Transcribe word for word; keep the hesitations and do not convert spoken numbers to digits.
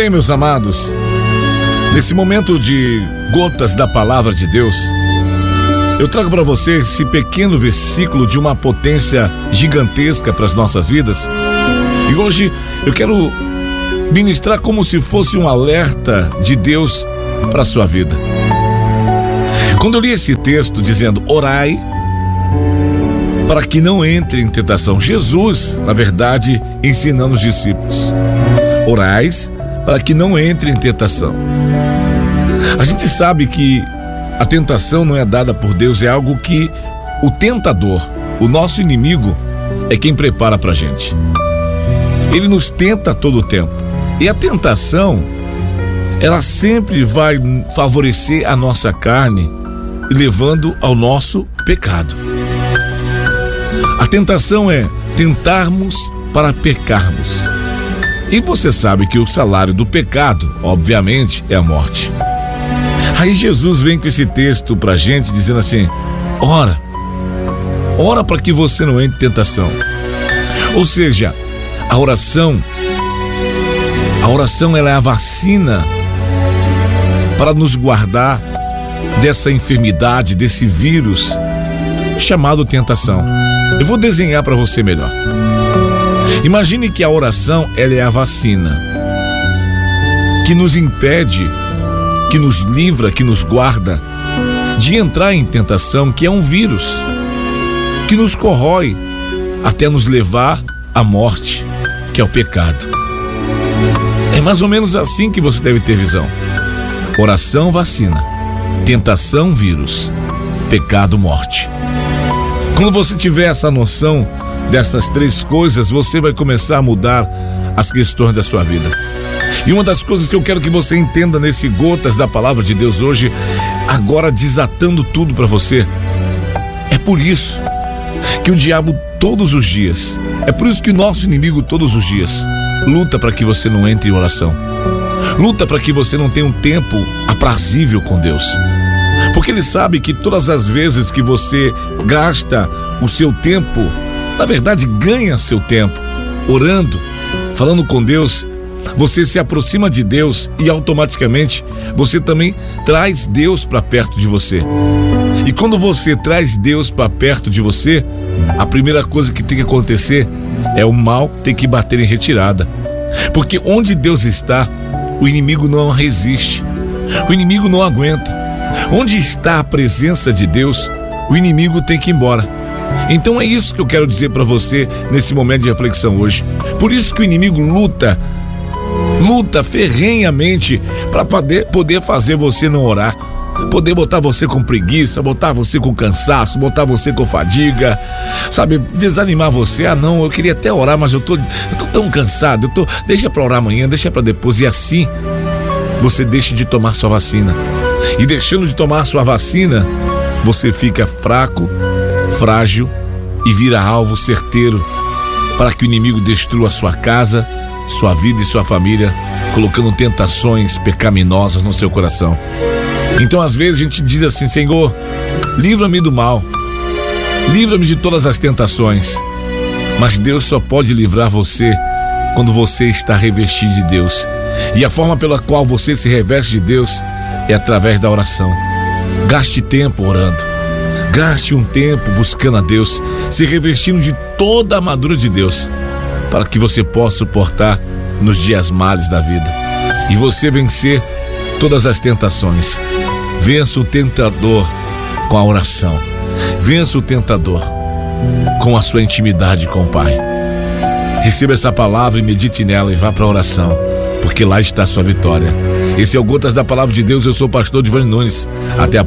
bem, meus amados, nesse momento de gotas da palavra de Deus, eu trago para você esse pequeno versículo de uma potência gigantesca para as nossas vidas. E hoje eu quero ministrar como se fosse um alerta de Deus para a sua vida. Quando eu li esse texto dizendo, orai para que não entre em tentação, Jesus, na verdade, ensinando os discípulos, orais para que não entre em tentação. A gente sabe que a tentação não é dada por Deus, é algo que o tentador, o nosso inimigo, é quem prepara pra gente. Ele nos tenta a todo tempo. E a tentação, ela sempre vai favorecer a nossa carne, levando ao nosso pecado. A tentação é tentarmos para pecarmos. E você sabe que o salário do pecado, obviamente, é a morte. Aí Jesus vem com esse texto pra gente, dizendo assim, ora, ora para que você não entre em tentação. Ou seja, a oração, a oração ela é a vacina para nos guardar dessa enfermidade, desse vírus chamado tentação. Eu vou desenhar para você melhor. Imagine que a oração ela é a vacina que nos impede, que nos livra, que nos guarda de entrar em tentação, que é um vírus que nos corrói até nos levar à morte, que é o pecado. É mais ou menos assim que você deve ter visão. Oração, vacina. Tentação, vírus. Pecado, morte. Quando você tiver essa noção dessas três coisas, você vai começar a mudar as questões da sua vida. E uma das coisas que eu quero que você entenda nesse Gotas da Palavra de Deus hoje, agora desatando tudo para você, é por isso que o diabo todos os dias, é por isso que o nosso inimigo todos os dias luta para que você não entre em oração, luta para que você não tenha um tempo aprazível com Deus, porque ele sabe que todas as vezes que você gasta o seu tempo, na verdade ganha seu tempo orando, falando com Deus, você se aproxima de Deus e automaticamente você também traz Deus para perto de você. E quando você traz Deus para perto de você, a primeira coisa que tem que acontecer é o mal ter que bater em retirada. Porque onde Deus está, o inimigo não resiste, o inimigo não aguenta. Onde está a presença de Deus, o inimigo tem que ir embora. Então é isso que eu quero dizer para você nesse momento de reflexão hoje. Por isso que o inimigo luta Luta ferrenhamente para poder, poder fazer você não orar, poder botar você com preguiça, botar você com cansaço, botar você com fadiga, sabe, desanimar você. Ah não, eu queria até orar, mas eu tô, eu tô tão cansado, eu tô, deixa para orar amanhã, deixa para depois. E assim você deixa de tomar sua vacina. E deixando de tomar sua vacina, você fica fraco, frágil e vira alvo certeiro para que o inimigo destrua a sua casa, sua vida e sua família, colocando tentações pecaminosas no seu coração. Então às vezes a gente diz assim, Senhor, livra-me do mal, livra-me de todas as tentações, mas Deus só pode livrar você quando você está revestido de Deus, e a forma pela qual você se reveste de Deus é através da oração. Gaste tempo orando, gaste um tempo buscando a Deus, se revestindo de toda a armadura de Deus, para que você possa suportar nos dias males da vida e você vencer todas as tentações. Vença o tentador com a oração, vença o tentador com a sua intimidade com o Pai. Receba essa palavra e medite nela e vá para a oração, porque lá está a sua vitória. Esse é o Gotas da Palavra de Deus, eu sou o pastor Giovanni Nunes. Até a